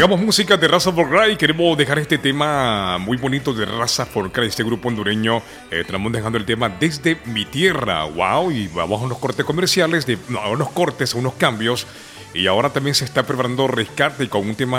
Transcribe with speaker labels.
Speaker 1: Llegamos música de Raza for Cry. Queremos dejar este tema muy bonito de Raza for Cry, este grupo hondureño. Estamos dejando el tema Desde mi tierra. Wow, y vamos a unos cortes comerciales, a unos cortes, a unos cambios. Y ahora también se está preparando Rescate con un tema